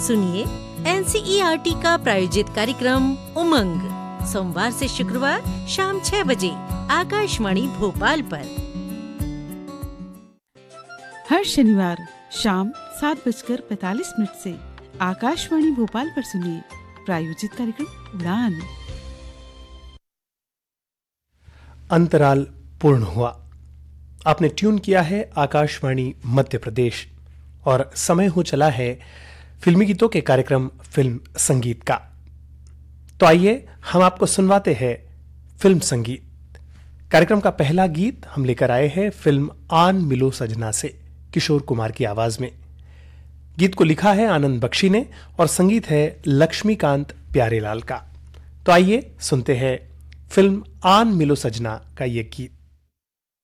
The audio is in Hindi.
सुनिए एनसीईआरटी का प्रायोजित कार्यक्रम उमंग सोमवार से शुक्रवार शाम 6 बजे आकाशवाणी भोपाल पर। हर शनिवार शाम 7:45 से आकाशवाणी भोपाल पर सुनिए प्रायोजित कार्यक्रम उड़ान। अंतराल पूर्ण हुआ। आपने ट्यून किया है आकाशवाणी मध्य प्रदेश और समय हो चला है फिल्मी गीतों के कार्यक्रम फिल्म संगीत का। तो आइए हम आपको सुनवाते हैं फिल्म संगीत। कार्यक्रम का पहला गीत हम लेकर आए हैं फिल्म आन मिलो सजना से किशोर कुमार की आवाज में। गीत को लिखा है आनंद बख्शी ने और संगीत है लक्ष्मीकांत प्यारेलाल का। तो आइए सुनते हैं फिल्म आन मिलो सजना का ये गीत।